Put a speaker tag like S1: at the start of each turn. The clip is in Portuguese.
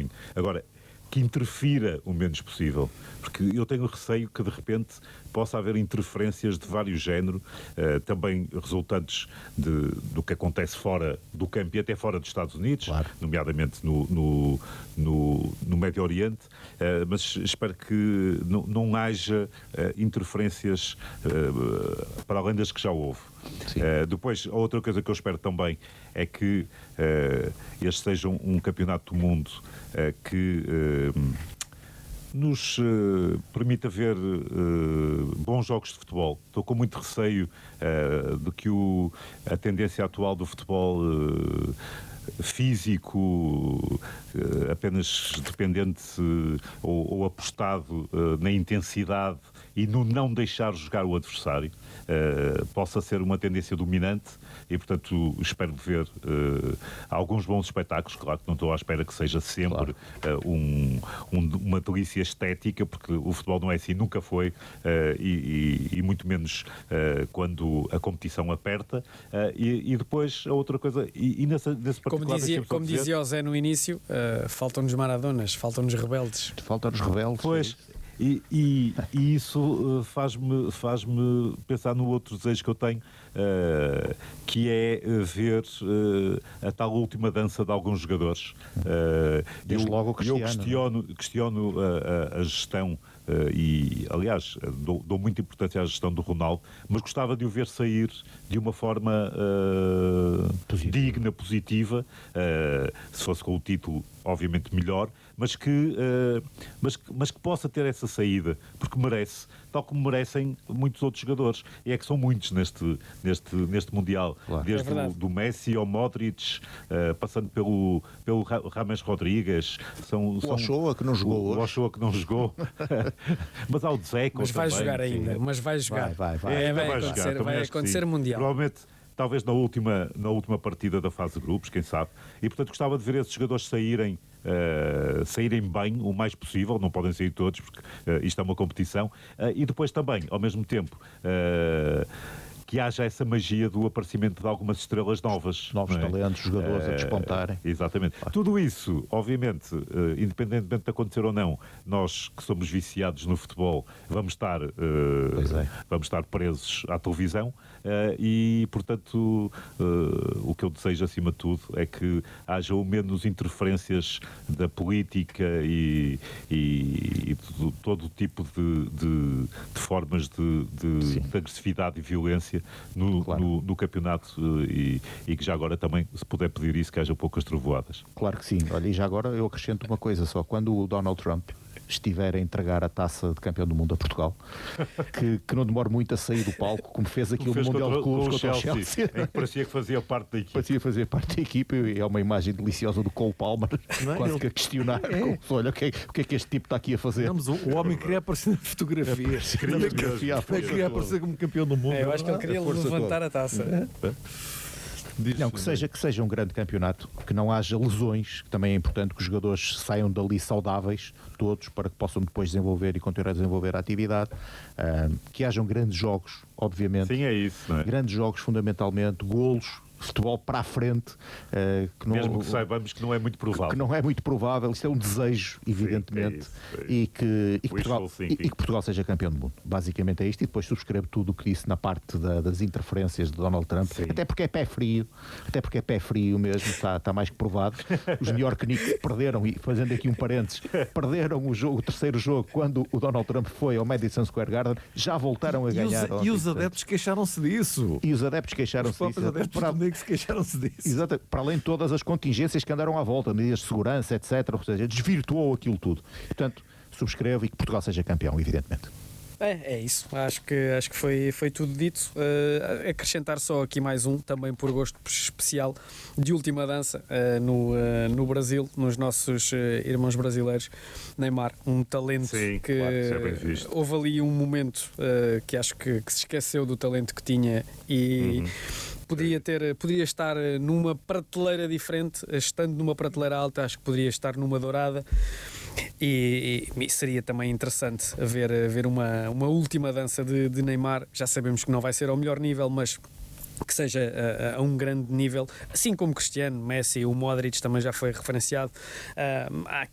S1: tamanho. Agora, que interfira o menos possível, porque eu tenho receio que de repente possa haver interferências de vários géneros, também resultantes do que acontece fora do campo e até fora dos Estados Unidos, claro, nomeadamente no Médio Oriente, mas espero que não haja interferências para além das que já houve. Depois, a outra coisa que eu espero também é que este seja um campeonato do mundo que nos permita ver bons jogos de futebol. Estou com muito receio de que a tendência atual do futebol físico, apenas dependente ou apostado na intensidade e no não deixar jogar o adversário, possa ser uma tendência dominante e, portanto, espero ver alguns bons espetáculos. Claro que não estou à espera que seja sempre uma delícia estética, porque o futebol não é assim, nunca foi, e muito menos quando a competição aperta. E depois, a outra coisa, nesse particular...
S2: Como dizia o Zé no início, faltam-nos Maradonas, faltam-nos rebeldes.
S3: Faltam-nos rebeldes.
S1: Pois... E isso faz-me pensar no outro desejo que eu tenho, que é ver a tal última dança de alguns jogadores.
S3: Desde logo o Cristiano.
S1: Eu questiono a gestão, e aliás dou muita importância à gestão do Ronaldo, mas gostava de o ver sair de uma forma digna, positiva, se fosse com o título obviamente melhor, mas que possa ter essa saída, porque merece, tal como merecem muitos outros jogadores, e é que são muitos neste Mundial, claro, desde do Messi ao Modric, passando pelo James Rodrigues,
S3: o Ochoa que não jogou hoje.
S1: O Ochoa que não jogou, mas há o Dzeko.
S2: Mas vai
S1: também,
S2: jogar ainda, mas vai jogar. Vai acontecer Mundial.
S1: Provavelmente, talvez na última partida da fase de grupos, quem sabe. E, portanto, gostava de ver esses jogadores saírem bem o mais possível. Não podem sair todos, porque isto é uma competição. E depois também, ao mesmo tempo... que haja essa magia do aparecimento de algumas estrelas novos
S3: talentos, jogadores a despontarem.
S1: Exatamente. Claro. Tudo isso, obviamente, independentemente de acontecer ou não, nós que somos viciados no futebol vamos estar presos à televisão e, portanto, o que eu desejo acima de tudo é que haja o menos interferências da política e de todo o tipo de formas de agressividade e violência no campeonato, e que já agora também, se puder pedir isso, que haja poucas trovoadas.
S3: Claro que sim. Olha, e já agora eu acrescento uma coisa só. Quando o Donald Trump estiver a entregar a taça de campeão do mundo a Portugal, que não demore muito a sair do palco, como fez aquilo no Mundial de Clubes contra o Chelsea.
S1: Em que parecia que fazia parte da equipe.
S3: Parecia fazer parte da equipe, e é uma imagem deliciosa do Cole Palmer, quase que a questionar. Olha, o que é que este tipo está aqui a fazer?
S4: Não, mas o homem queria aparecer na fotografia. Queria aparecer como campeão do mundo.
S2: Eu acho que ele queria levantar a taça.
S3: Não, que seja um grande campeonato, que não haja lesões, que também é importante que os jogadores saiam dali saudáveis, todos, para que possam depois desenvolver e continuar a desenvolver a atividade, que hajam grandes jogos, obviamente.
S1: Sim, é isso, não é?
S3: Grandes jogos, fundamentalmente, golos, futebol para a frente,
S1: mesmo que saibamos que não é muito provável.
S3: Que não é muito provável, isto é um desejo, evidentemente, e que Portugal seja campeão do mundo. Basicamente é isto, e depois subscrevo tudo o que disse na parte das interferências de Donald Trump, até porque é pé frio mesmo, está mais que provado. Os New York Knicks perderam, e fazendo aqui um parênteses, perderam o terceiro jogo quando o Donald Trump foi ao Madison Square Garden, já voltaram a ganhar.
S4: E os adeptos queixaram-se disso.
S3: Que se queixaram-se disso. Exato, para além de todas as contingências que andaram à volta, medidas de segurança, etc. Ou seja, desvirtuou aquilo tudo. Portanto, subscrevo e que Portugal seja campeão, evidentemente.
S2: É isso, acho que foi tudo dito. Acrescentar só aqui mais também por gosto especial, de última dança no Brasil, nos nossos irmãos brasileiros. Neymar, um talento.
S1: Sim,
S2: que
S1: claro, isso é bem visto.
S2: Houve ali um momento que acho que se esqueceu do talento que tinha e podia estar numa prateleira diferente. Estando numa prateleira alta, acho que poderia estar numa dourada, e seria também interessante ver uma última dança de Neymar. Já sabemos que não vai ser ao melhor nível, mas que seja a um grande nível, assim como Cristiano, Messi, o Modric também já foi referenciado. Há